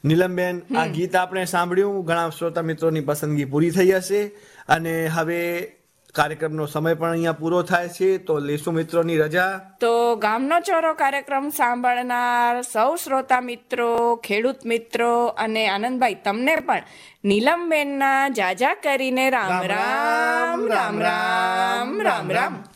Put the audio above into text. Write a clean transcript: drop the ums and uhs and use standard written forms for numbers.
નીલમબેન, આ ગીત આપણે સાંભળ્યું, ઘણા શ્રોતા મિત્રોની પસંદગી પૂરી થઈ હશે અને હવે કાર્યક્રમનો સમય પણ અહીંયા પૂરો થાય છે, તો લેશું મિત્રોની રજા. તો ગામનો ચોરો કાર્યક્રમ સાંભળનાર સૌ શ્રોતા મિત્રો, ખેડૂત મિત્રો અને આનંદભાઈ તમને પણ નીલમબેનના જાજા કરીને રામ રામ રામ રામ રામ રામ.